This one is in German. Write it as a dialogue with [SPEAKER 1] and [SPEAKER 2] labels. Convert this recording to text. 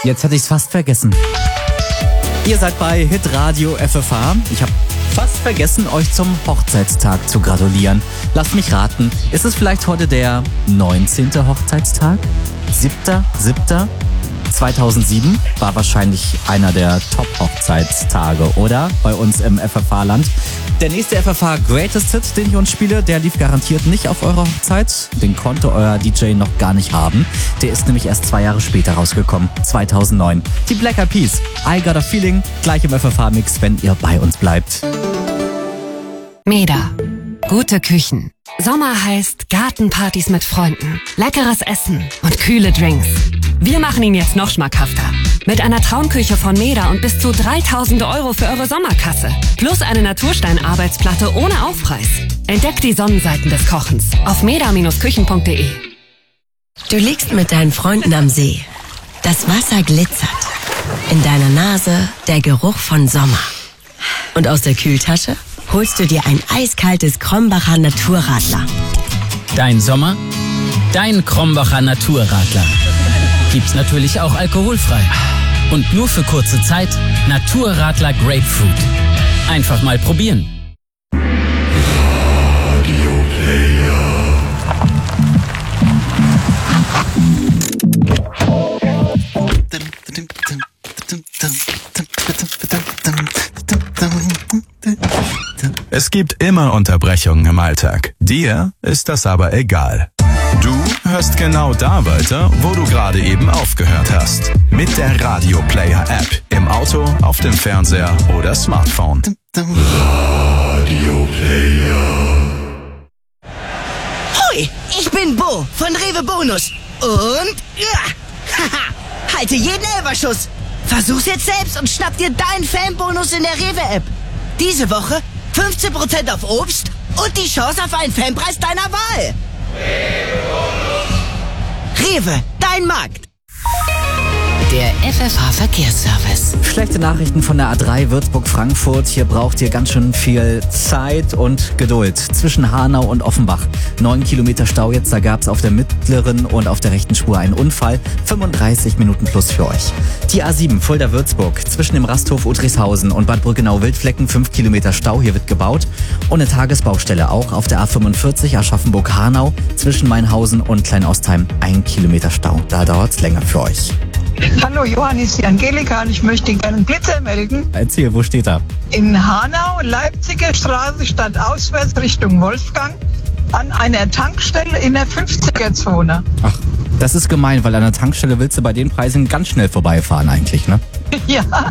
[SPEAKER 1] Jetzt hätte ich es fast vergessen. Ihr seid bei Hitradio FFH. Ich habe fast vergessen, euch zum Hochzeitstag zu gratulieren. Lasst mich raten, ist es vielleicht heute der 19. Hochzeitstag? 7.7.2007 war wahrscheinlich einer der Top-Hochzeitstage, oder? Bei uns im FFH-Land. Der nächste FFH Greatest Hit, den ich uns spiele, der lief garantiert nicht auf eurer Hochzeit. Den konnte euer DJ noch gar nicht haben. Der ist nämlich erst 2 Jahre später rausgekommen, 2009. Die Black Eyed Peas, I Got a Feeling, gleich im FFH-Mix, wenn ihr bei uns bleibt.
[SPEAKER 2] Meda. Gute Küchen. Sommer heißt Gartenpartys mit Freunden, leckeres Essen und kühle Drinks. Wir machen ihn jetzt noch schmackhafter. Mit einer Traumküche von Meda und bis zu 3.000 € für eure Sommerkasse. Plus eine Naturstein-Arbeitsplatte ohne Aufpreis. Entdeckt die Sonnenseiten des Kochens auf meda-küchen.de.
[SPEAKER 3] Du liegst mit deinen Freunden am See. Das Wasser glitzert. In deiner Nase der Geruch von Sommer. Und aus der Kühltasche holst du dir ein eiskaltes Krombacher Naturradler.
[SPEAKER 4] Dein Sommer, dein Krombacher Naturradler. Gibt's natürlich auch alkoholfrei. Und nur für kurze Zeit Naturradler Grapefruit. Einfach mal probieren.
[SPEAKER 5] Es gibt immer Unterbrechungen im Alltag. Dir ist das aber egal. Du hörst genau da weiter, wo du gerade eben aufgehört hast. Mit der Radio Player App. Im Auto, auf dem Fernseher oder Smartphone. Radio Player.
[SPEAKER 6] Hoi, ich bin Bo von Rewe Bonus. Und halte jeden Elferschuss. Versuch's jetzt selbst und schnapp dir deinen Fanbonus in der Rewe-App. Diese Woche 15% auf Obst und die Chance auf einen Fanpreis deiner Wahl. Rewe, dein Markt.
[SPEAKER 3] Der FFH Verkehrsservice.
[SPEAKER 1] Schlechte Nachrichten von der A3 Würzburg-Frankfurt. Hier braucht ihr ganz schön viel Zeit und Geduld. Zwischen Hanau und Offenbach. 9 Kilometer Stau jetzt. Da gab es auf der mittleren und auf der rechten Spur einen Unfall. 35 Minuten plus für euch. Die A7 Fulda-Würzburg. Zwischen dem Rasthof Udrishausen und Bad Brückenau-Wildflecken 5 Kilometer Stau. Hier wird gebaut. Und eine Tagesbaustelle auch auf der A45 Aschaffenburg-Hanau. Zwischen Mainhausen und Kleinostheim 1 Kilometer Stau. Da dauert es länger für euch.
[SPEAKER 7] Hallo, Johann, ist die Angelika und ich möchte gerne einen Blitzer melden.
[SPEAKER 1] Erzähl, wo steht er?
[SPEAKER 7] In Hanau, Leipziger Straße, stadtauswärts Richtung Wolfgang, an einer Tankstelle in der 50er-Zone.
[SPEAKER 1] Ach, das ist gemein, weil an der Tankstelle willst du bei den Preisen ganz schnell vorbeifahren eigentlich, ne?
[SPEAKER 7] Ja.